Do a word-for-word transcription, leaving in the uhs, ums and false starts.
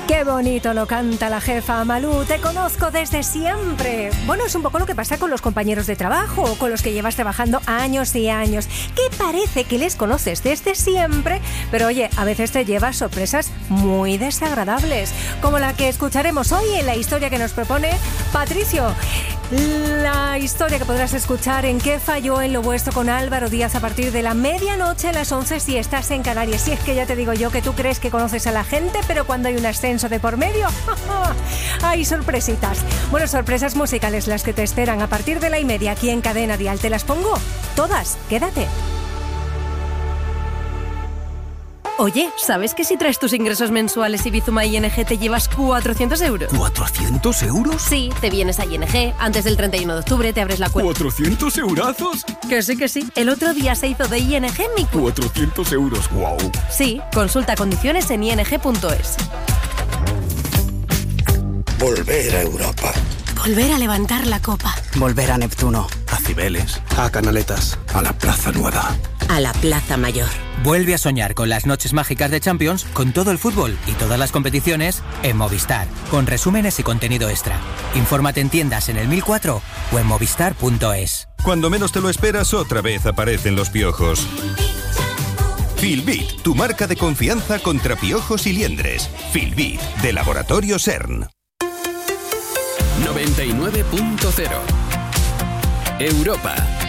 Qué bonito lo canta la jefa Malú, te conozco desde siempre. Bueno, es un poco lo que pasa con los compañeros de trabajo o con los que llevas trabajando años y años, que parece que les conoces desde siempre, pero oye, a veces te llevas sorpresas muy desagradables, como la que escucharemos hoy en la historia que nos propone Patricio. La historia que podrás escuchar en ¿Qué falló en lo vuestro? Con Álvaro Díaz a partir de la medianoche a las once si estás en Canarias. Si es que ya te digo yo que tú crees que conoces a la gente, pero cuando hay un ascenso de por medio, hay sorpresitas. Bueno, sorpresas musicales las que te esperan a partir de la y media aquí en Cadena Dial. Te las pongo todas, quédate. Oye, ¿sabes que si traes tus ingresos mensuales y Bizuma I N G te llevas cuatrocientos euros? ¿cuatrocientos euros? Sí, te vienes a I N G, antes del treinta y uno de octubre te abres la cuenta. ¿cuatrocientos eurazos? Que sí, que sí. El otro día se hizo de I N G mi... cuatrocientos euros, wow. Sí, consulta condiciones en i n g punto es. Volver a Europa. Volver a levantar la copa. Volver a Neptuno. A Cibeles. A Canaletas. A la Plaza Nueva. A la Plaza Mayor. Vuelve a soñar con las noches mágicas de Champions, con todo el fútbol y todas las competiciones en Movistar, con resúmenes y contenido extra. Infórmate en tiendas en el mil cuatro o en movistar punto es. Cuando menos te lo esperas, otra vez aparecen los piojos. Filbit, tu marca de confianza contra piojos y liendres. Filbit, de Laboratorio CERN. noventa y nueve punto cero Europa.